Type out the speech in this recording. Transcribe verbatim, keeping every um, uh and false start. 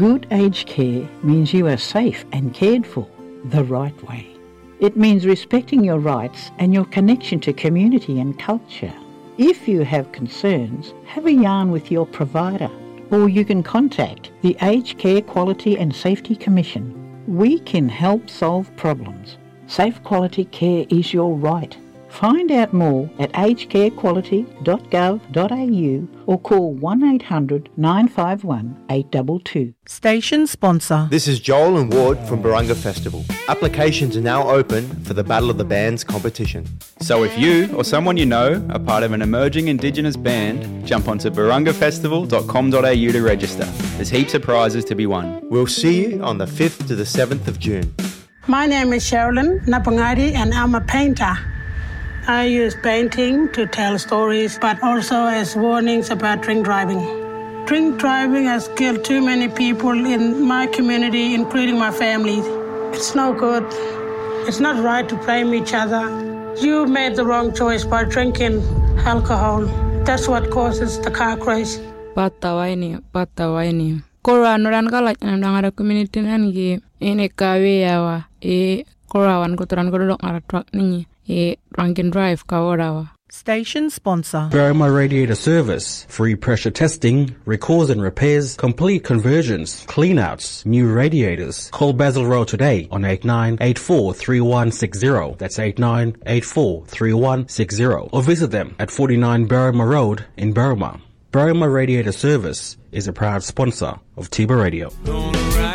Good aged care means you are safe and cared for the right way. It means respecting your rights and your connection to community and culture. If you have concerns, have a yarn with your provider, or you can contact the Aged Care Quality and Safety Commission. We can help solve problems. Safe quality care is your right. Find out more at aged care quality dot gov dot a u or call one eight hundred nine five one eight two two. Station sponsor. This is Joel and Ward from Barunga Festival. Applications are now open for the Battle of the Bands competition. So if you or someone you know are part of an emerging Indigenous band, jump onto barunga festival dot com dot a u to register. There's heaps of prizes to be won. We'll see you on the fifth to the seventh of June. My name is Sherilyn Napangari and I'm a painter. I use painting to tell stories, but also as warnings about drink driving. Drink driving has killed too many people in my community, including my family. It's no good. It's not right to blame each other. You made the wrong choice by drinking alcohol. That's what causes the car crash. Pata waini, pata waini. Kora noran galak nangara community nangi ene kawe yawa e kora wan kotoran kodok ngara truck ningi. E drunken drive kaorawa. Station sponsor. Berrima Radiator Service. Free pressure testing, recalls and repairs, complete conversions, cleanouts, new radiators. Call Basil Rowe today on eight nine eight four three one six zero. That's eight nine eight four three one six zero. Or visit them at forty-nine Berrima Road in Berrima. Berrima Radiator Service is a proud sponsor of Tiba Radio.